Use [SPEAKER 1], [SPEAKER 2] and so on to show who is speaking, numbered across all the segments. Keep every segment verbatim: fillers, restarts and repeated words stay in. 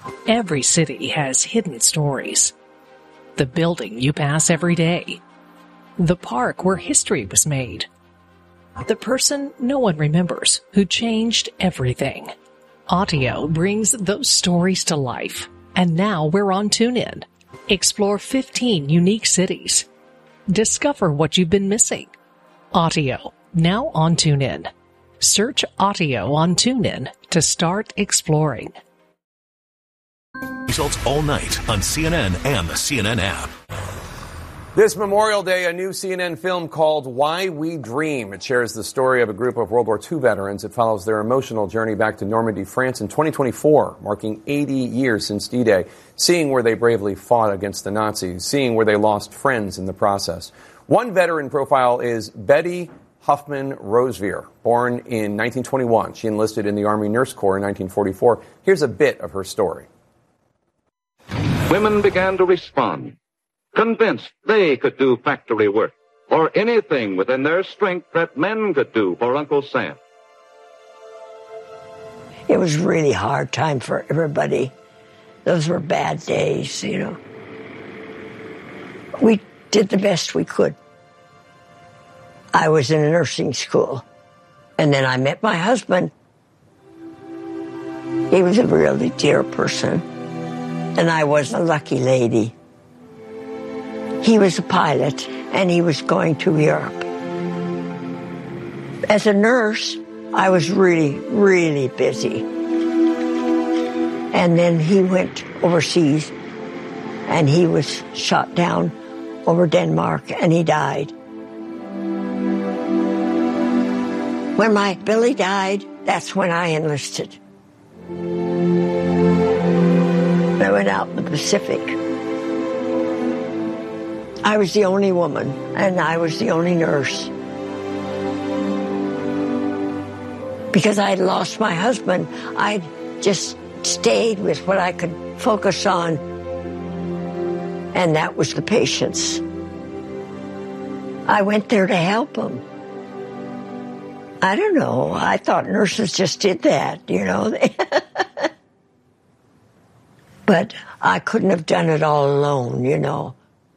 [SPEAKER 1] Every city has hidden stories. The building you pass every day. The park where history was made. The person no one remembers who changed everything. Audio brings those stories to life. And now we're on TuneIn. Explore fifteen unique cities. Discover what you've been missing. Audio, now on TuneIn. Search Audio on TuneIn to start exploring.
[SPEAKER 2] Results all night on C N N and the C N N app.
[SPEAKER 3] This Memorial Day, a new C N N film called Why We Dream. It shares the story of a group of World War Two veterans. It follows their emotional journey back to Normandy, France in twenty twenty-four, marking eighty years since D-Day, seeing where they bravely fought against the Nazis, seeing where they lost friends in the process. One veteran profile is Betty Huffman Rosevear. Born in nineteen twenty-one, she enlisted in the Army Nurse Corps in nineteen forty-four. Here's a bit of her story.
[SPEAKER 4] Women began to respond, convinced they could do factory work or anything within their strength that men could do for Uncle Sam.
[SPEAKER 5] It was a really hard time for everybody. Those were bad days, you know. We did the best we could. I was in a nursing school, and then I met my husband. He was a really dear person, and I was a lucky lady. He was a pilot, and he was going to Europe. As a nurse, I was really, really busy. And then he went overseas, and he was shot down over Denmark, and he died. When my Billy died, that's when I enlisted. I went out in the Pacific. I was the only woman, and I was the only nurse. Because I had lost my husband, I just stayed with what I could focus on, and that was the patients. I went there to help them. I don't know. I thought nurses just did that, you know. But I couldn't have done it all alone, you know.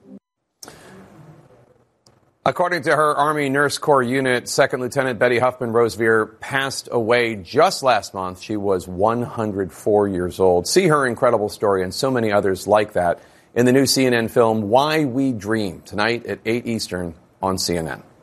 [SPEAKER 3] According to her Army Nurse Corps unit, Second Lieutenant Betty Huffman Rosevear passed away just last month. She was one hundred four years old. See her incredible story and so many others like that in the new C N N film, Why We Dream, tonight at eight Eastern on C N N.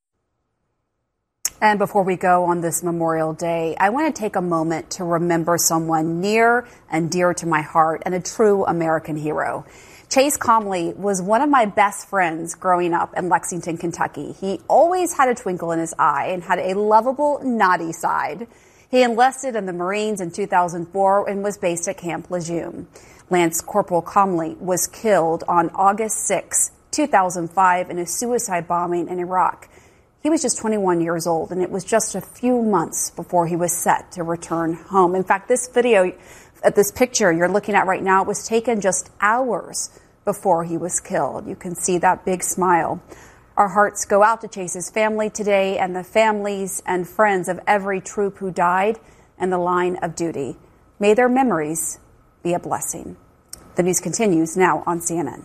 [SPEAKER 6] And before we go on this Memorial Day, I want to take a moment to remember someone near and dear to my heart and a true American hero. Chase Comley was one of my best friends growing up in Lexington, Kentucky. He always had a twinkle in his eye and had a lovable, naughty side. He enlisted in the Marines in two thousand four and was based at Camp Lejeune. Lance Corporal Comley was killed on August sixth, two thousand five in a suicide bombing in Iraq. He was just twenty-one years old, and it was just a few months before he was set to return home. In fact, this video, this picture you're looking at right now, was taken just hours before he was killed. You can see that big smile. Our hearts go out to Chase's family today and the families and friends of every troop who died in the line of duty. May their memories be a blessing. The news continues now on C N N.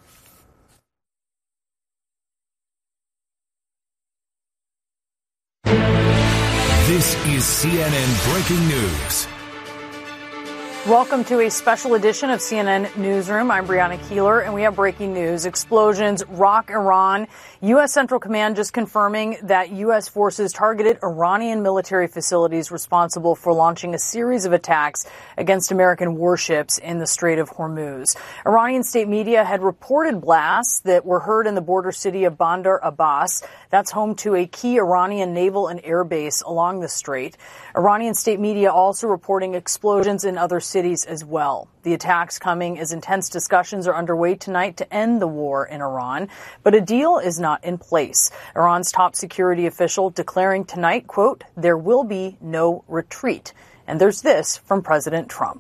[SPEAKER 2] This is C N N Breaking News.
[SPEAKER 7] Welcome to a special edition of C N N Newsroom. I'm Brianna Keeler, and we have breaking news. Explosions rock Iran. U S. Central Command just confirming that U S forces targeted Iranian military facilities responsible for launching a series of attacks against American warships in the Strait of Hormuz. Iranian state media had reported blasts that were heard in the border city of Bandar Abbas. That's home to a key Iranian naval and air base along the strait. Iranian state media also reporting explosions in other cities as well. The attacks coming as intense discussions are underway tonight to end the war in Iran, but a deal is not in place. Iran's top security official declaring tonight, quote, there will be no retreat. And there's this from President Trump.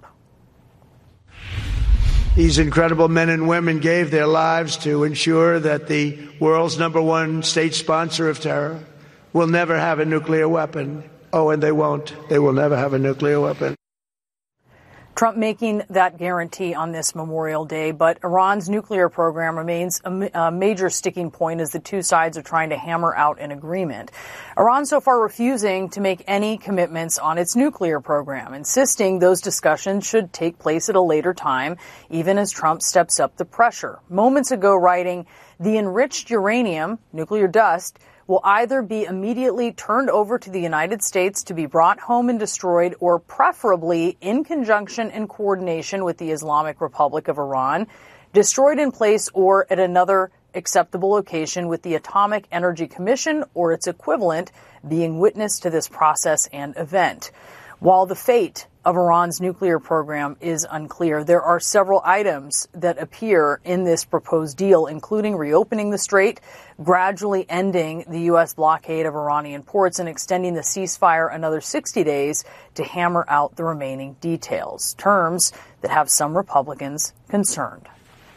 [SPEAKER 8] These incredible men and women gave their lives to ensure that the world's number one state sponsor of terror will never have a nuclear weapon. Oh, and they won't. They will never have a nuclear weapon.
[SPEAKER 7] Trump making that guarantee on this Memorial Day, but Iran's nuclear program remains a, a major sticking point as the two sides are trying to hammer out an agreement. Iran so far refusing to make any commitments on its nuclear program, insisting those discussions should take place at a later time, even as Trump steps up the pressure. Moments ago writing, the enriched uranium, nuclear dust, will either be immediately turned over to the United States to be brought home and destroyed, or preferably in conjunction and coordination with the Islamic Republic of Iran, destroyed in place or at another acceptable location, with the Atomic Energy Commission or its equivalent being witness to this process and event. While the fate of Iran's nuclear program is unclear, there are several items that appear in this proposed deal, including reopening the strait, gradually ending the U S blockade of Iranian ports, and extending the ceasefire another sixty days to hammer out the remaining details, terms that have some Republicans concerned.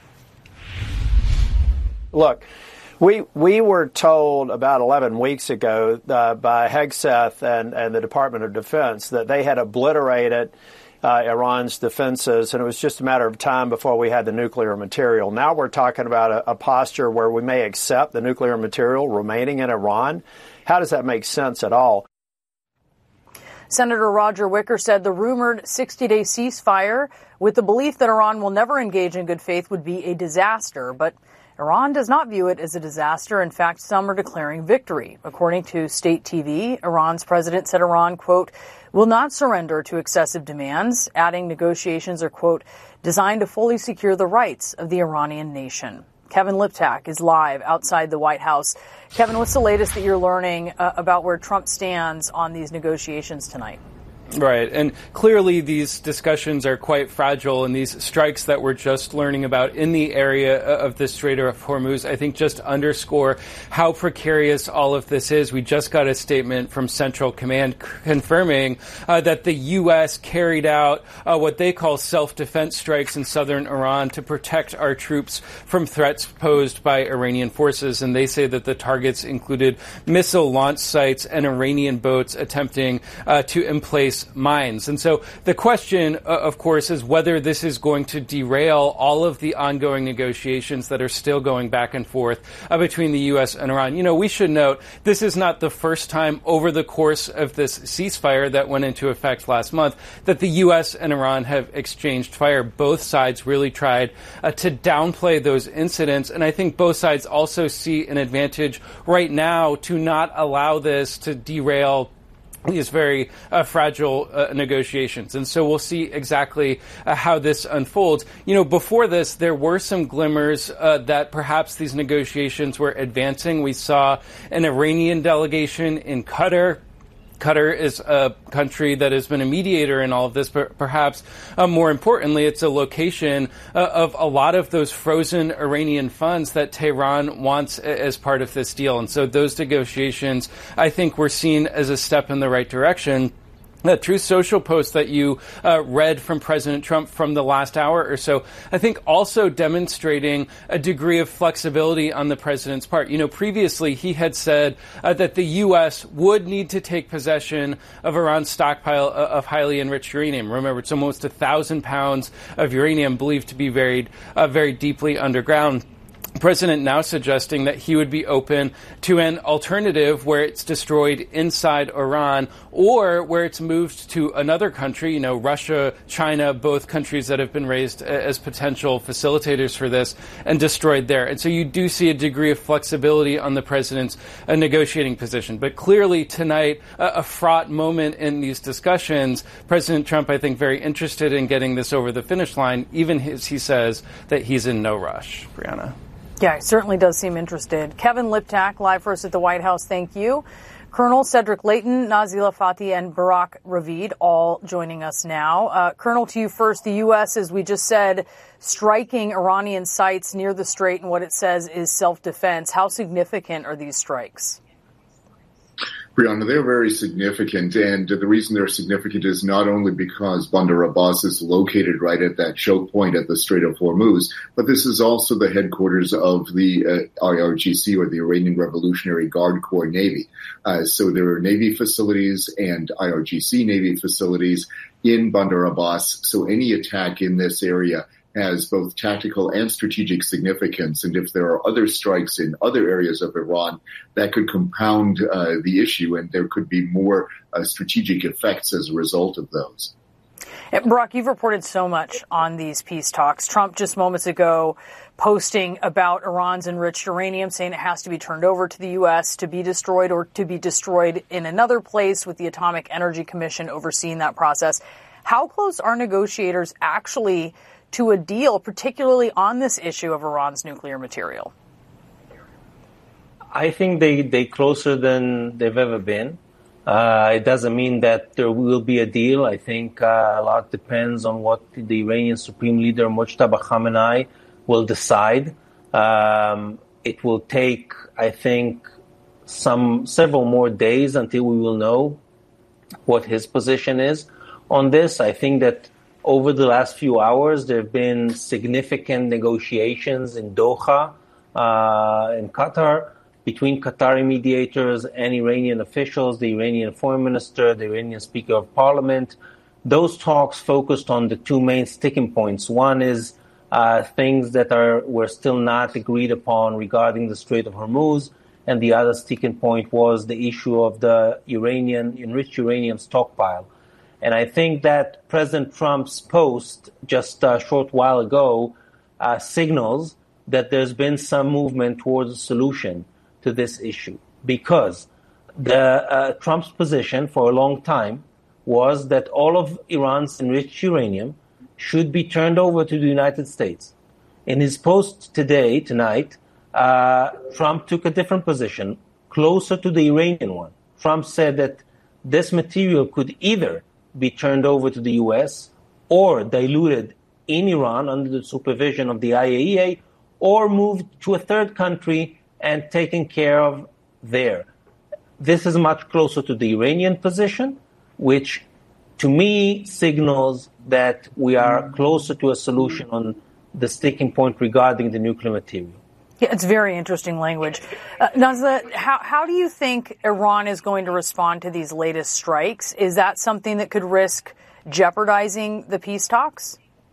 [SPEAKER 9] Look, we we were told about eleven weeks ago uh, by Hegseth and, and the Department of Defense that they had obliterated uh, Iran's defenses, and it was just a matter of time before we had the nuclear material. Now we're talking about a, a posture where we may accept the nuclear material remaining in Iran. How does that make sense at all?
[SPEAKER 7] Senator Roger Wicker said the rumored sixty-day ceasefire, with the belief that Iran will never engage in good faith, would be a disaster, but Iran does not view it as a disaster. In fact, some are declaring victory. According to state T V, Iran's president said Iran, quote, will not surrender to excessive demands, adding negotiations are, quote, designed to fully secure the rights of the Iranian nation. Kevin Liptak is live outside the White House. Kevin, what's the latest that you're learning uh, about where Trump stands on these negotiations tonight?
[SPEAKER 10] Right. And clearly these discussions are quite fragile, and these strikes that we're just learning about in the area of the Strait of Hormuz, I think, just underscore how precarious all of this is. We just got a statement from Central Command c- confirming uh, that the U S carried out uh, what they call self-defense strikes in southern Iran to protect our troops from threats posed by Iranian forces. And they say that the targets included missile launch sites and Iranian boats attempting uh, to emplace mines. And so the question, uh, of course, is whether this is going to derail all of the ongoing negotiations that are still going back and forth uh, between the U S and Iran. You know, we should note this is not the first time over the course of this ceasefire that went into effect last month that the U S and Iran have exchanged fire. Both sides really tried uh, to downplay those incidents, and I think both sides also see an advantage right now to not allow this to derail these very uh, fragile uh, negotiations. And so we'll see exactly uh, how this unfolds. You know, before this, there were some glimmers uh, that perhaps these negotiations were advancing. We saw an Iranian delegation in Qatar. Qatar is a country that has been a mediator in all of this, but perhaps uh, more importantly, it's a location uh, of a lot of those frozen Iranian funds that Tehran wants as part of this deal. And so those negotiations, I think, were seen as a step in the right direction. The Truth Social post that you uh, read from President Trump from the last hour or so, I think also demonstrating a degree of flexibility on the president's part. You know, previously he had said uh, that the U S would need to take possession of Iran's stockpile of highly enriched uranium. Remember, it's almost a thousand pounds of uranium believed to be buried uh, very deeply underground. The president now suggesting that he would be open to an alternative where it's destroyed inside Iran or where it's moved to another country, you know, Russia, China, both countries that have been raised as potential facilitators for this, and destroyed there. And so you do see a degree of flexibility on the president's uh, negotiating position. But clearly tonight, uh, a fraught moment in these discussions. President Trump, I think, very interested in getting this over the finish line, even as he says that he's in no rush. Brianna.
[SPEAKER 7] Yeah, he certainly does seem interested. Kevin Liptak, live for us at the White House. Thank you. Colonel Cedric Leighton, Nazila Fathi, and Barak Ravid all joining us now. Uh, Colonel, to you first. The U S, as we just said, striking Iranian sites near the strait, and what it says is self-defense. How significant are these strikes?
[SPEAKER 11] Brianna, they're very significant, and the reason they're significant is not only because Bandar Abbas is located right at that choke point at the Strait of Hormuz, but this is also the headquarters of the uh, I R G C, or the Iranian Revolutionary Guard Corps Navy. Uh, so there are Navy facilities and I R G C Navy facilities in Bandar Abbas, so any attack in this area has both tactical and strategic significance, and if there are other strikes in other areas of Iran, that could compound uh, the issue, and there could be more uh, strategic effects as a result of those.
[SPEAKER 7] Barak, you've reported so much on these peace talks. Trump just moments ago posting about Iran's enriched uranium, saying it has to be turned over to the U S to be destroyed or to be destroyed in another place, with the Atomic Energy Commission overseeing that process. How close are negotiators actually to a deal, particularly on this issue of Iran's nuclear material?
[SPEAKER 12] I think they, they're closer than they've ever been. Uh, it doesn't mean that there will be a deal. I think uh, a lot depends on what the Iranian Supreme Leader Mojtaba Khamenei will decide. Um, it will take, I think, some several more days until we will know what his position is on this. I think that over the last few hours, there have been significant negotiations in Doha, uh, in Qatar, between Qatari mediators and Iranian officials, the Iranian foreign minister, the Iranian speaker of parliament. Those talks focused on the two main sticking points. One is uh, things that are were still not agreed upon regarding the Strait of Hormuz, and the other sticking point was the issue of the Iranian enriched uranium stockpile. And I think that President Trump's post just a short while ago uh, signals that there's been some movement towards a solution to this issue, because the uh, Trump's position for a long time was that all of Iran's enriched uranium should be turned over to the United States. In his post today, tonight, uh, Trump took a different position, closer to the Iranian one. Trump said that this material could either be turned over to the U S or diluted in Iran under the supervision of the I A E A, or moved to a third country and taken care of there. This is much closer to the Iranian position, which to me signals that we are closer to a solution on the sticking point regarding the nuclear material.
[SPEAKER 7] Yeah, it's very interesting language. Uh, Nazla, how, how do you think Iran is going to respond to these latest strikes? Is that something that could risk jeopardizing the peace talks?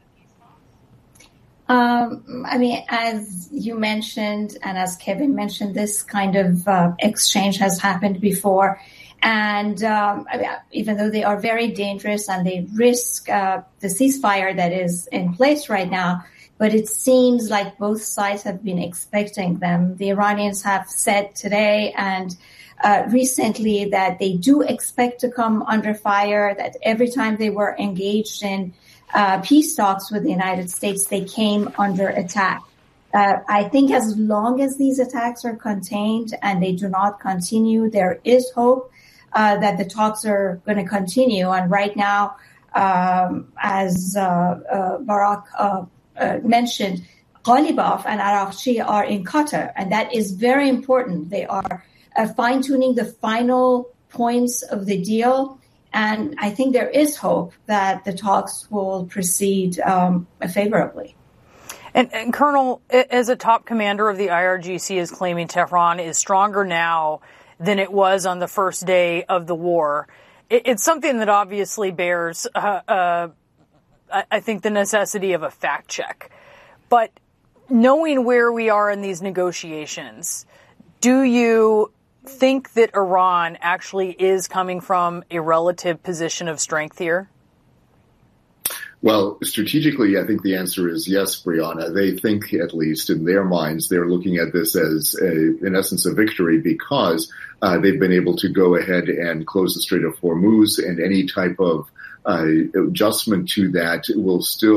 [SPEAKER 13] Um, I mean, as you mentioned, and as Kevin mentioned, this kind of uh, exchange has happened before. And um, I mean, even though they are very dangerous and they risk uh, the ceasefire that is in place right now, but it seems like both sides have been expecting them. The Iranians have said today and uh, recently that they do expect to come under fire, that every time they were engaged in uh, peace talks with the United States, they came under attack. Uh, I think as long as these attacks are contained and they do not continue, there is hope uh, that the talks are going to continue. And right now, um, as uh, uh, Barak uh, Uh, mentioned, Ghalibaf and Araghchi are in Qatar, and that is very important. They are uh, fine-tuning the final points of the deal, and I think there is hope that the talks will proceed um, favorably.
[SPEAKER 7] And, and Colonel, as a top commander of the I R G C is claiming Tehran is stronger now than it was on the first day of the war, it, it's something that obviously bears uh, uh I think the necessity of a fact check. But knowing where we are in these negotiations, do you think that Iran actually is coming from a relative position of strength here?
[SPEAKER 11] Well, strategically, I think the answer is yes, Brianna. They think, at least in their minds, they're looking at this as, a, in essence, a victory because uh, they've been able to go ahead and close the Strait of Hormuz, and any type of Uh, adjustment to that will still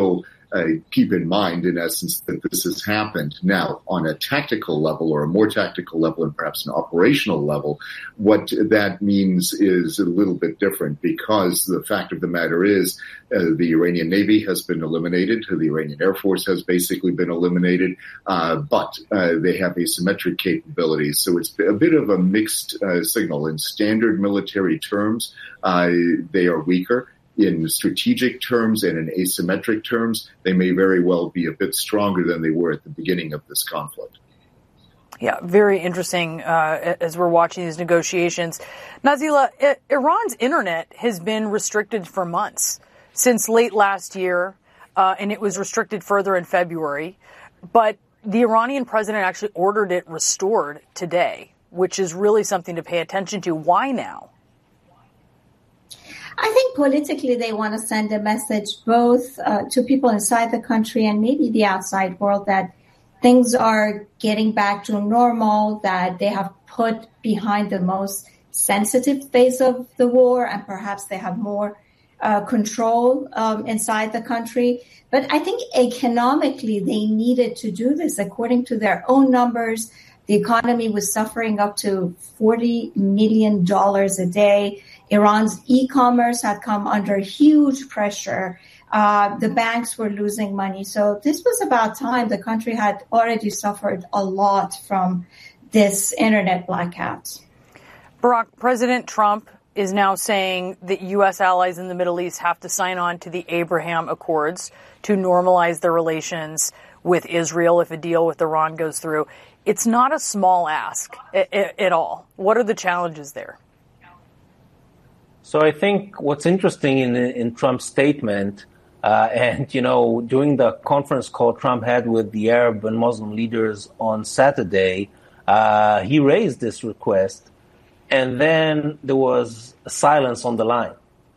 [SPEAKER 11] uh, keep in mind, in essence, that this has happened. Now, on a tactical level or a more tactical level and perhaps an operational level, what that means is a little bit different, because the fact of the matter is uh, the Iranian Navy has been eliminated, the Iranian Air Force has basically been eliminated, uh, but uh, they have asymmetric capabilities. So it's a bit of a mixed uh, signal. In standard military terms, uh, they are weaker. In strategic terms and in asymmetric terms, they may very well be a bit stronger than they were at the beginning of this conflict.
[SPEAKER 7] Yeah, very interesting uh, as we're watching these negotiations. Nazila, I- Iran's internet has been restricted for months, since late last year, uh, and it was restricted further in February. But the Iranian president actually ordered it restored today, which is really something to pay attention to. Why now?
[SPEAKER 13] I think politically they want to send a message both uh, to people inside the country and maybe the outside world that things are getting back to normal, that they have put behind the most sensitive phase of the war, and perhaps they have more uh, control um, inside the country. But I think economically they needed to do this. According to their own numbers, the economy was suffering up to forty million dollars a day. Iran's e-commerce had come under huge pressure. Uh, the banks were losing money. So this was about time. The country had already suffered a lot from this internet blackout.
[SPEAKER 7] Barak, President Trump is now saying that U S allies in the Middle East have to sign on to the Abraham Accords to normalize their relations with Israel if a deal with Iran goes through. It's not a small ask at all. What are the challenges there?
[SPEAKER 12] So I think what's interesting in in Trump's statement, uh, and, you know, during the conference call Trump had with the Arab and Muslim leaders on Saturday, uh, he raised this request, and then there was silence on the line.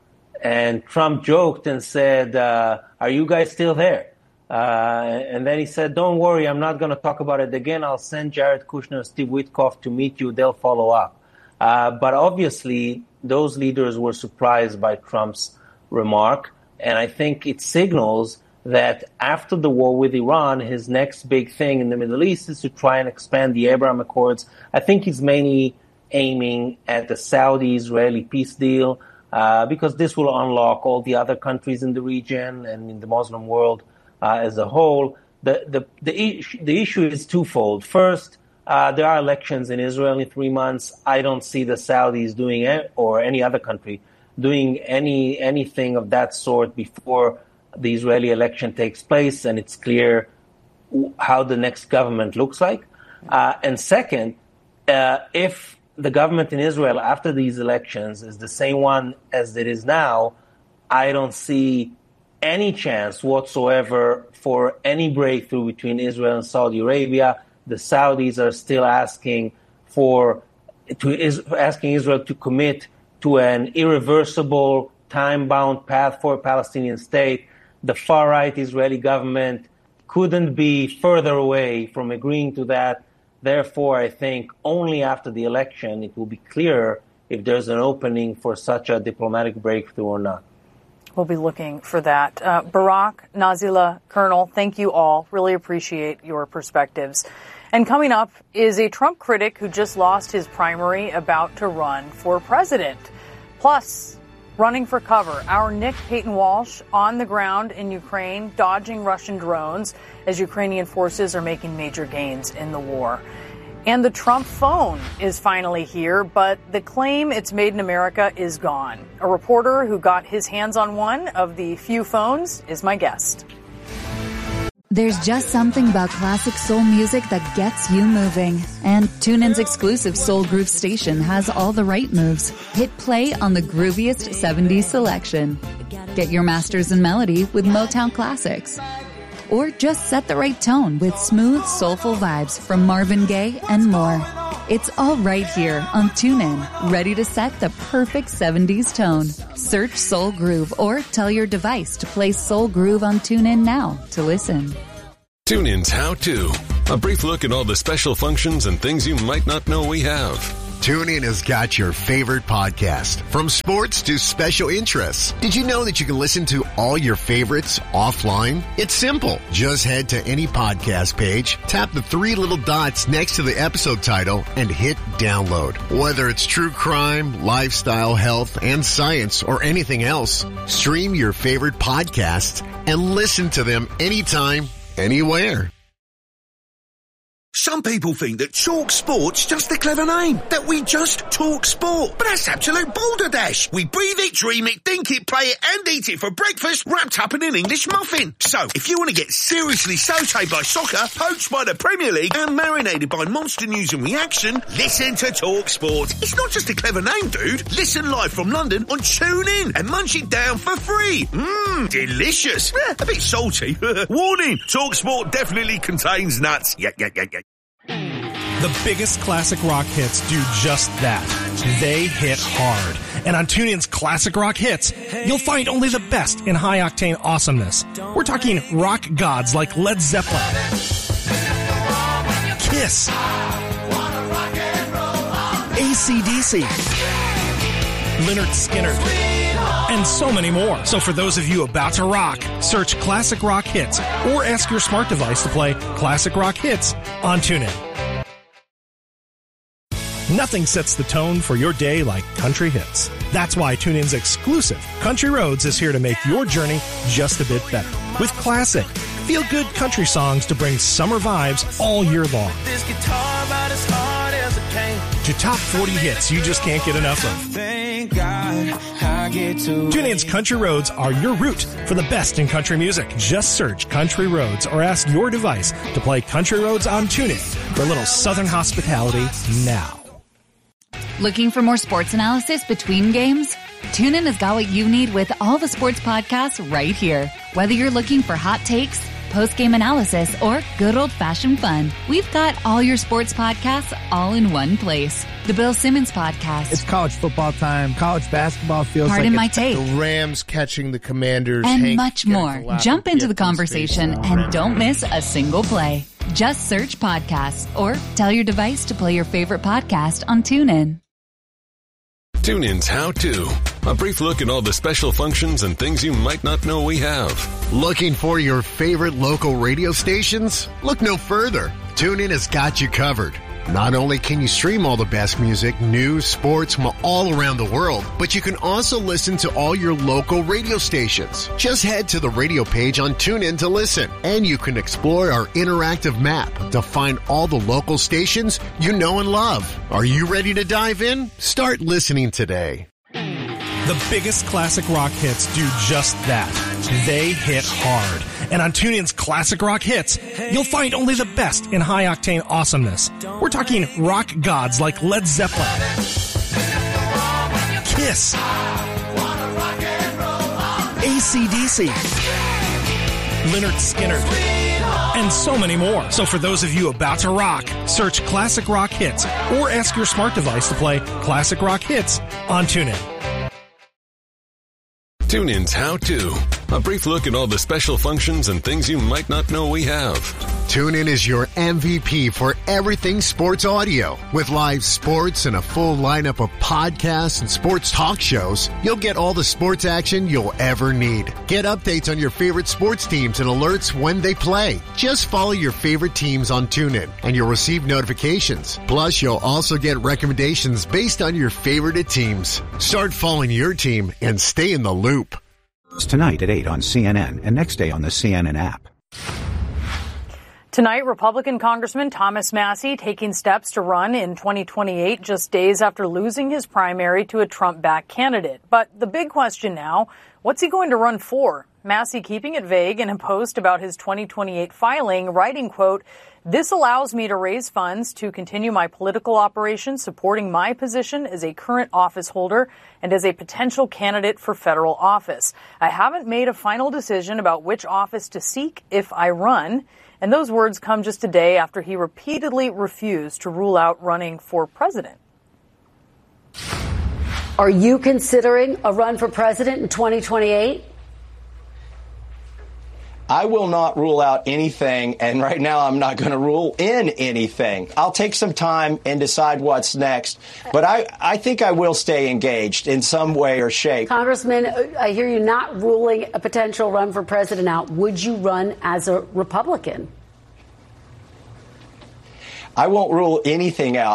[SPEAKER 12] And Trump joked and said, uh, are you guys still there? Uh, and then he said, don't worry, I'm not going to talk about it again. I'll send Jared Kushner and Steve Witkoff to meet you. They'll follow up. Uh, but obviously, those leaders were surprised by Trump's remark. And I think it signals that after the war with Iran, his next big thing in the Middle East is to try and expand the Abraham Accords. I think he's mainly aiming at the Saudi-Israeli peace deal, uh, because this will unlock all the other countries in the region and in the Muslim world uh, as a whole. The, the, the, issue, the issue is twofold. First, Uh, there are elections in Israel in three months. I don't see the Saudis doing it, or any other country doing any anything of that sort before the Israeli election takes place, and it's clear how the next government looks like. Uh, and second, uh, if the government in Israel after these elections is the same one as it is now, I don't see any chance whatsoever for any breakthrough between Israel and Saudi Arabia. The Saudis are still asking for to is, asking Israel to commit to an irreversible, time-bound path for a Palestinian state. The far-right Israeli government couldn't be further away from agreeing to that. Therefore, I think only after the election it will be clear if there's an opening for such a diplomatic breakthrough or not.
[SPEAKER 7] We'll be looking for that. Uh, Barak, Nazila, Colonel, thank you all. Really appreciate your perspectives. And coming up is a Trump critic who just lost his primary about to run for president. Plus, running for cover, our Nick Peyton Walsh on the ground in Ukraine, dodging Russian drones as Ukrainian forces are making major gains in the war. And the Trump phone is finally here, but the claim it's made in America is gone. A reporter who got his hands on one of the few phones is my guest.
[SPEAKER 14] There's just something about classic soul music that gets you moving. And TuneIn's exclusive Soul Groove station has all the right moves. Hit play on the grooviest seventies selection. Get your masters in melody with Motown Classics. Or just set the right tone with smooth, soulful vibes from Marvin Gaye and more. It's all right here on TuneIn, ready to set the perfect seventies tone. Search Soul Groove or tell your device to play Soul Groove on TuneIn now to listen.
[SPEAKER 2] TuneIn's How To. A brief look at all the special functions and things you might not know we have.
[SPEAKER 15] TuneIn has got your favorite podcast, from sports to special interests. Did you know that you can listen to all your favorites offline? It's simple. Just head to any podcast page, tap the three little dots next to the episode title, and hit download. Whether it's true crime, lifestyle, health, and science, or anything else, stream your favorite podcasts and listen to them anytime, anywhere.
[SPEAKER 16] Some people think that Talk Sport's just a clever name, that we just talk sport. But that's absolute balderdash. We breathe it, dream it, think it, play it, and eat it for breakfast, wrapped up in an English muffin. So, if you want to get seriously sautéed by soccer, poached by the Premier League, and marinated by monster news and reaction, listen to Talk Sport. It's not just a clever name, dude. Listen live from London on TuneIn and munch it down for free. Mmm, delicious. Eh, a bit salty. Warning, Talk Sport definitely contains nuts. Yeah, yeah, yeah, yeah.
[SPEAKER 17] The biggest classic rock hits do just that. They hit hard. And on TuneIn's Classic Rock Hits, you'll find only the best in high-octane awesomeness. We're talking rock gods like Led Zeppelin, Kiss, A C D C, Lynyrd Skynyrd, and so many more. So for those of you about to rock, search Classic Rock Hits or ask your smart device to play Classic Rock Hits on TuneIn. Nothing sets the tone for your day like country hits. That's why TuneIn's exclusive Country Roads is here to make your journey just a bit better. With classic, feel-good country songs to bring summer vibes all year long.
[SPEAKER 18] This guitar about as hard as it came.
[SPEAKER 17] To top forty hits you just can't get enough of.
[SPEAKER 18] Thank God I get to.
[SPEAKER 17] TuneIn's Country Roads are your route for the best in country music. Just search Country Roads or ask your device to play Country Roads on TuneIn for a little southern hospitality now.
[SPEAKER 14] Looking for more sports analysis between games? TuneIn has got what you need with all the sports podcasts right here. Whether you're looking for hot takes, post-game analysis, or good old-fashioned fun, we've got all your sports podcasts all in one place. The Bill Simmons Podcast.
[SPEAKER 19] It's college football time. College basketball feels
[SPEAKER 14] Pardon
[SPEAKER 19] like
[SPEAKER 14] my take.
[SPEAKER 19] The Rams catching the Commanders.
[SPEAKER 14] And
[SPEAKER 19] Hank
[SPEAKER 14] much more. Jump into the conversation and don't miss a single play. Just search podcasts or tell your device to play your favorite podcast on TuneIn.
[SPEAKER 2] TuneIn's How To. A brief look at all the special functions and things you might not know we have.
[SPEAKER 15] Looking for your favorite local radio stations? Look no further. TuneIn has got you covered. Not only can you stream all the best music, news, sports from all around the world, but you can also listen to all your local radio stations. Just head to the radio page on TuneIn to listen, and you can explore our interactive map to find all the local stations you know and love. Are you ready to dive in? Start listening today.
[SPEAKER 17] The biggest classic rock hits do just that. They hit hard. And on TuneIn's Classic Rock Hits, you'll find only the best in high-octane awesomeness. We're talking rock gods like Led Zeppelin, Kiss, A C D C, Lynyrd Skynyrd, and so many more. So for those of you about to rock, search Classic Rock Hits or ask your smart device to play Classic Rock Hits on TuneIn.
[SPEAKER 2] TuneIn's How To. A brief look at all the special functions and things you might not know we have.
[SPEAKER 15] TuneIn is your M V P for everything sports audio. With live sports and a full lineup of podcasts and sports talk shows, you'll get all the sports action you'll ever need. Get updates on your favorite sports teams and alerts when they play. Just follow your favorite teams on TuneIn and you'll receive notifications. Plus, you'll also get recommendations based on your favorite teams. Start following your team and stay in the loop.
[SPEAKER 20] Tonight at eight on C N N and next day on the C N N app.
[SPEAKER 7] Tonight, Republican Congressman Thomas Massie taking steps to run in twenty twenty-eight, just days after losing his primary to a Trump-backed candidate. But the big question now, what's he going to run for? Massie keeping it vague in a post about his twenty twenty-eight filing, writing, quote, "This allows me to raise funds to continue my political operation, supporting my position as a current office holder and as a potential candidate for federal office. I haven't made a final decision about which office to seek if I run." And those words come just a day after he repeatedly refused to rule out running for president.
[SPEAKER 21] Are you considering a run for president in twenty twenty-eight? I will not rule out anything, and right now I'm not going to rule in anything. I'll take some time and decide what's next, but I, I think I will stay engaged in some way or shape.
[SPEAKER 22] Congressman, I hear you not ruling a potential run for president out. Would you run as a Republican?
[SPEAKER 21] I won't rule anything out.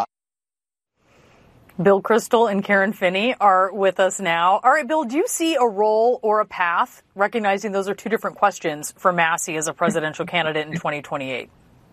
[SPEAKER 7] Bill Kristol and Karen Finney are with us now. All right, Bill, do you see a role or a path, recognizing those are two different questions, for Massie as a presidential candidate in twenty twenty-eight?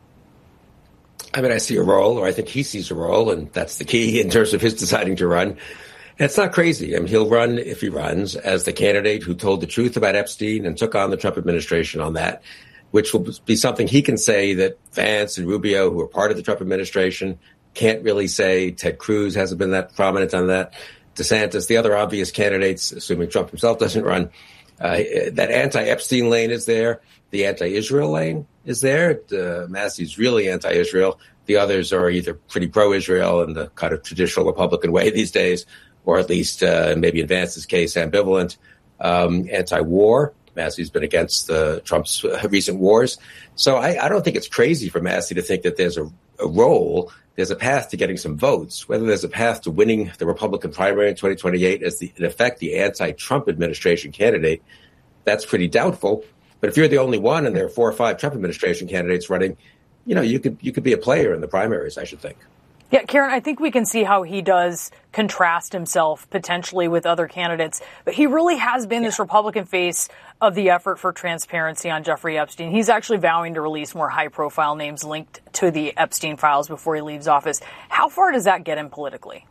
[SPEAKER 23] I mean, I see a role, or I think he sees a role, and that's the key in terms of his deciding to run. And it's not crazy. I mean, he'll run, if he runs, as the candidate who told the truth about Epstein and took on the Trump administration on that, which will be something he can say that Vance and Rubio, who are part of the Trump administration, can't really say. Ted Cruz hasn't been that prominent on that. DeSantis, the other obvious candidates, assuming Trump himself doesn't run, uh, that anti-Epstein lane is there. The anti-Israel lane is there. Uh, Massey's really anti-Israel. The others are either pretty pro-Israel in the kind of traditional Republican way these days, or at least uh, maybe in Vance's case, ambivalent. Um, anti-war. Massey's been against uh, Trump's uh, recent wars. So I, I don't think it's crazy for Massey to think that there's a, a role, there's a path to getting some votes. Whether there's a path to winning the Republican primary in twenty twenty-eight as, the, in effect, the anti-Trump administration candidate, that's pretty doubtful. But if you're the only one and there are four or five Trump administration candidates running, you know, you could you could be a player in the primaries, I should think.
[SPEAKER 7] Yeah, Karen, I think we can see how he does contrast himself potentially with other candidates. But he really has been this Republican face of the effort for transparency on Jeffrey Epstein. He's actually vowing to release more high-profile names linked to the Epstein files before he leaves office. How far does that get him politically?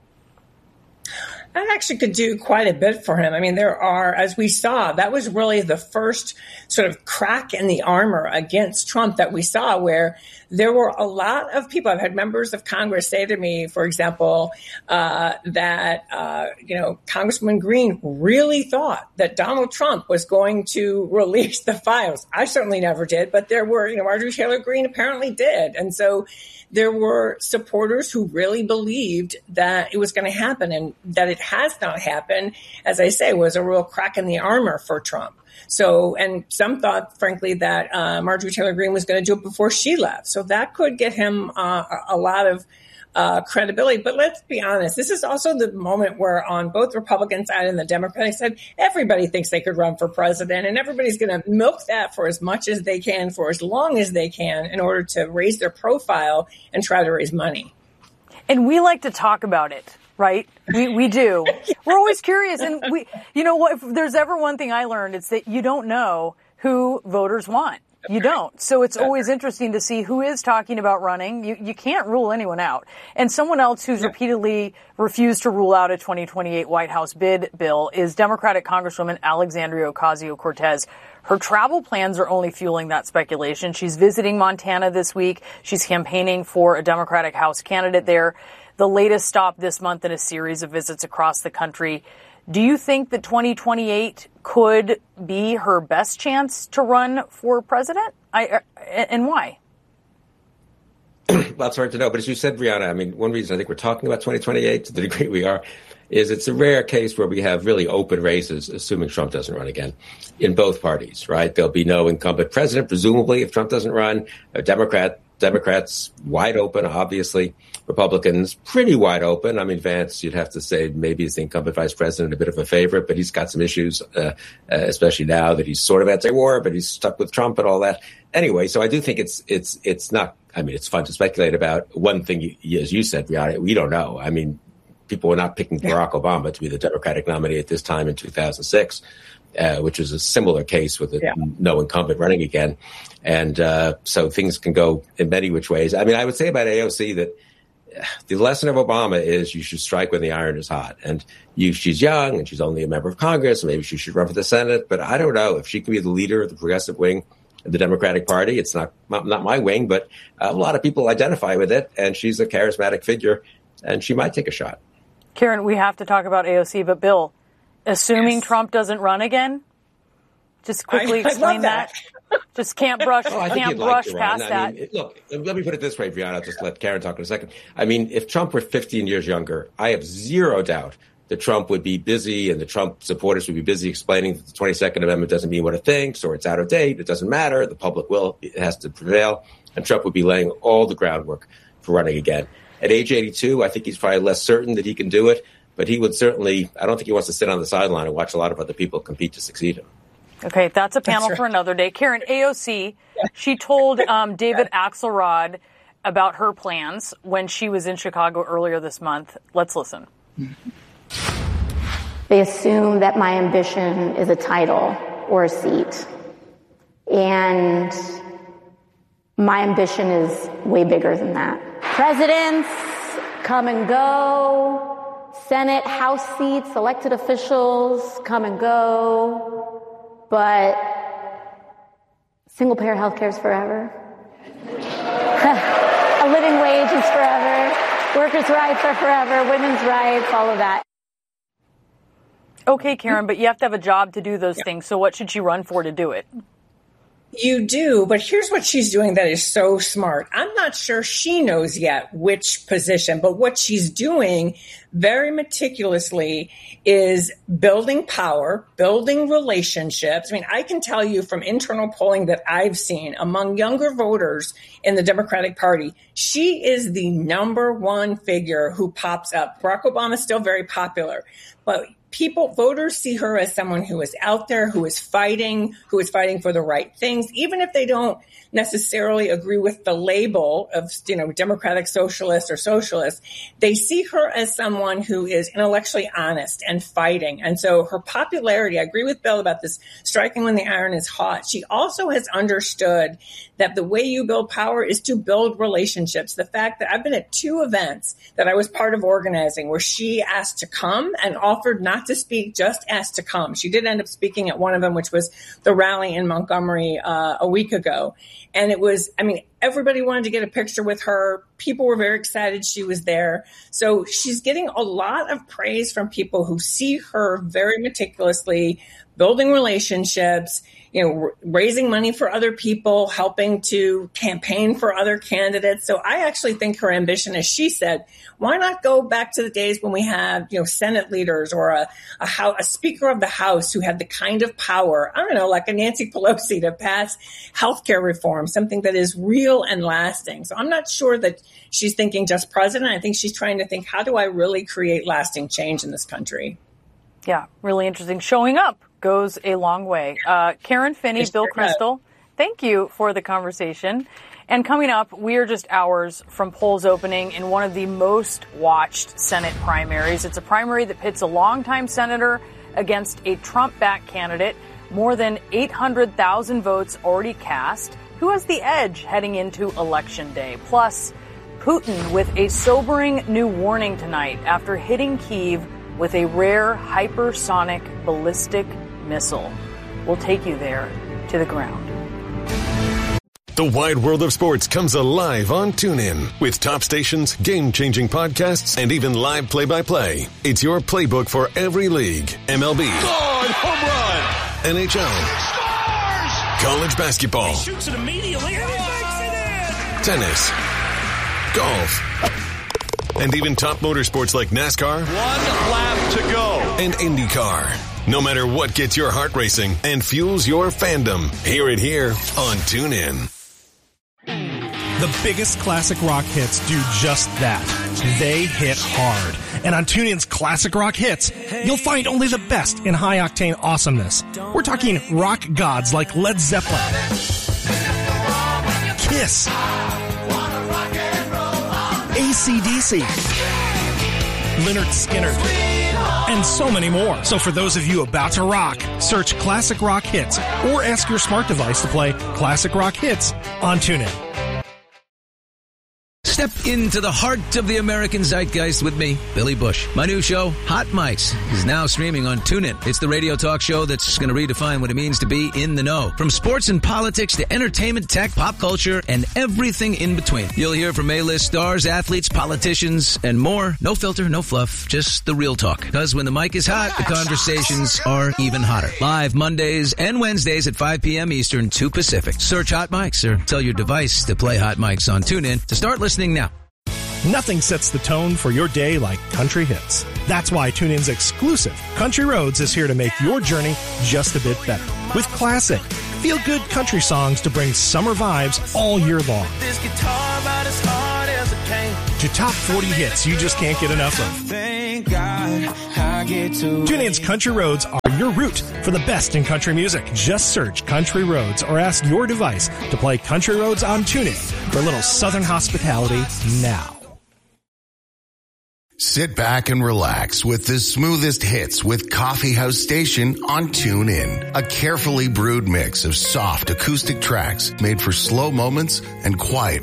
[SPEAKER 24] That actually could do quite a bit for him. I mean, there are, as we saw, that was really the first sort of crack in the armor against Trump that we saw, where there were a lot of people. I've had members of Congress say to me, for example, uh, that, uh, you know, Congressman Green really thought that Donald Trump was going to release the files. I certainly never did, but there were, you know, Marjorie Taylor Greene apparently did. And so there were supporters who really believed that it was going to happen, and that it has not happened, as I say, was a real crack in the armor for Trump. So, and some thought, frankly, that uh, Marjorie Taylor Greene was going to do it before she left. So that could get him uh, a lot of uh, credibility. But let's be honest, this is also the moment where on both the Republican side and the Democratic side, everybody thinks they could run for president, and everybody's going to milk that for as much as they can, for as long as they can, in order to raise their profile and try to raise money.
[SPEAKER 7] And we like to talk about it. Right? We we do. We're always curious. And we, you know what, if there's ever one thing I learned, it's that you don't know who voters want. You don't. So it's always interesting to see who is talking about running. You you can't rule anyone out. And someone else who's repeatedly refused to rule out a twenty twenty-eight White House bid, Bill, is Democratic Congresswoman Alexandria Ocasio-Cortez. Her travel plans are only fueling that speculation. She's visiting Montana this week. She's campaigning for a Democratic House candidate there. The latest stop this month in a series of visits across the country. Do you think that twenty twenty-eight could be her best chance to run for president? I, and why?
[SPEAKER 23] Well, it's hard to know. But as you said, Brianna, I mean, one reason I think we're talking about twenty twenty-eight to the degree we are is it's a rare case where we have really open races, assuming Trump doesn't run again, in both parties, right? There'll be no incumbent president, presumably, if Trump doesn't run. A Democrat, Democrats wide open, obviously. Republicans pretty wide open. I mean, Vance, you'd have to say maybe is the incumbent vice president, a bit of a favorite, but he's got some issues, uh, uh, especially now that he's sort of anti-war, but he's stuck with Trump and all that. Anyway, so I do think it's it's it's not. I mean, it's fun to speculate about. One thing, you, as you said, Brianna, we don't know. I mean, people were not picking Barack Obama to be the Democratic nominee at this time in two thousand six. Uh, which was a similar case with a, yeah. no incumbent running again. And uh, so things can go in many which ways. I mean, I would say about A O C that the lesson of Obama is you should strike when the iron is hot. And you, she's young and she's only a member of Congress. And maybe she should run for the Senate. But I don't know if she can be the leader of the progressive wing of the Democratic Party. It's not not my wing, but a lot of people identify with it. And she's a charismatic figure, and she might take a shot.
[SPEAKER 7] Karen, we have to talk about A O C, but Bill, assuming yes. Trump doesn't run again, just quickly
[SPEAKER 24] I, I
[SPEAKER 7] explain
[SPEAKER 24] that.
[SPEAKER 7] that. Just can't brush,
[SPEAKER 23] oh,
[SPEAKER 7] can't brush
[SPEAKER 23] like
[SPEAKER 7] past
[SPEAKER 23] I
[SPEAKER 7] that.
[SPEAKER 23] mean, look, let me put it this way, Brianna. I'll just let Karen talk in a second. I mean, if Trump were fifteen years younger, I have zero doubt that Trump would be busy and the Trump supporters would be busy explaining that the twenty-second Amendment doesn't mean what it thinks or it's out of date. It doesn't matter. The public will it has to prevail. And Trump would be laying all the groundwork for running again. At age eighty-two, I think he's probably less certain that he can do it. But he would certainly, I don't think he wants to sit on the sideline and watch a lot of other people compete to succeed him.
[SPEAKER 7] Okay, that's a panel
[SPEAKER 24] That's right.
[SPEAKER 7] for another day. Karen, A O C, she told um, David Axelrod about her plans when she was in Chicago earlier this month. Let's listen.
[SPEAKER 1] They assume that my ambition is a title or a seat. And my ambition is way bigger than that. Presidents come and go. Senate, House seats, elected officials come and go. But single payer health care is forever. A living wage is forever. Workers' rights are forever. Women's rights, all of that.
[SPEAKER 7] Okay, Karen, but you have to have a job to do those yeah. things. So what should she run for to do it?
[SPEAKER 24] You do, but here's what she's doing that is so smart. I'm not sure she knows yet which position, but what she's doing very meticulously is building power, building relationships. I mean, I can tell you from internal polling that I've seen among younger voters in the Democratic Party, she is the number one figure who pops up. Barack Obama is still very popular, but people, voters see her as someone who is out there, who is fighting, who is fighting for the right things, even if they don't necessarily agree with the label of, you know, Democratic Socialist or Socialist. They see her as someone who is intellectually honest and fighting. And so her popularity, I agree with Bill about this striking when the iron is hot. She also has understood that the way you build power is to build relationships. The fact that I've been at two events that I was part of organizing where she asked to come and offered not to speak, just asked to come. She did end up speaking at one of them, which was the rally in Montgomery uh, a week ago. And it was, I mean, everybody wanted to get a picture with her. People were very excited she was there. So she's getting a lot of praise from people who see her very meticulously building relationships, you know, raising money for other people, helping to campaign for other candidates. So I actually think her ambition, as she said, why not go back to the days when we had, you know, Senate leaders or a, a, house, a Speaker of the House who had the kind of power, I don't know, like a Nancy Pelosi to pass healthcare reform, something that is real and lasting. So I'm not sure that she's thinking just president. I think she's trying to think, how do I really create lasting change in this country?
[SPEAKER 7] Yeah, really interesting. Showing up goes a long way. Uh, Karen Finney,
[SPEAKER 24] It's
[SPEAKER 7] Bill
[SPEAKER 24] sure
[SPEAKER 7] Kristol, thank you for the conversation. And coming up, we are just hours from polls opening in one of the most watched Senate primaries. It's a primary that pits a longtime senator against a Trump-backed candidate. More than eight hundred thousand votes already cast. Who has the edge heading into Election Day? Plus, Putin with a sobering new warning tonight after hitting Kyiv with a rare hypersonic ballistic missile. We'll take you there to the ground.
[SPEAKER 2] The wide world of sports comes alive on TuneIn with top stations, game-changing podcasts, and even live play-by-play. It's your playbook for every league. M L B.
[SPEAKER 16] God, home run!
[SPEAKER 2] N H L.
[SPEAKER 16] Scores!
[SPEAKER 2] College basketball.
[SPEAKER 16] He shoots it immediately and he makes it in!
[SPEAKER 2] Tennis. Golf. And even top motorsports like NASCAR.
[SPEAKER 16] One lap to go.
[SPEAKER 2] And IndyCar. No matter what gets your heart racing and fuels your fandom, hear it here on TuneIn.
[SPEAKER 17] The biggest classic rock hits do just that. They hit hard. And on TuneIn's Classic Rock Hits, you'll find only the best in high-octane awesomeness. We're talking rock gods like Led Zeppelin, Kiss, A C D C, Lynyrd Skynyrd, and so many more. So for those of you about to rock, search Classic Rock Hits or ask your smart device to play Classic Rock Hits on TuneIn.
[SPEAKER 3] Step into the heart of the American zeitgeist with me, Billy Bush. My new show, Hot Mics, is now streaming on TuneIn. It's the radio talk show that's going to redefine what it means to be in the know. From sports and politics to entertainment, tech, pop culture, and everything in between. You'll hear from A-list stars, athletes, politicians, and more. No filter, no fluff, just the real talk. Because when the mic is hot, the conversations are even hotter. Live Mondays and Wednesdays at five p.m. Eastern, two Pacific. Search Hot Mics or tell your device to play Hot Mics on TuneIn to start listening now.
[SPEAKER 17] Nothing sets the tone for your day like country hits. That's why TuneIn's exclusive Country Roads is here to make your journey just a bit better. With classic, feel-good country songs to bring summer vibes all year long.
[SPEAKER 18] This guitar about as hard as a cane.
[SPEAKER 17] To top forty hits you just can't get enough of.
[SPEAKER 18] Thank God I get to.
[SPEAKER 17] TuneIn's Country Roads are your route for the best in country music. Just search Country Roads or ask your device to play Country Roads on TuneIn for a little Southern hospitality now.
[SPEAKER 4] Sit back and relax with the smoothest hits with Coffee House Station on TuneIn. A carefully brewed mix of soft acoustic tracks made for slow moments and quiet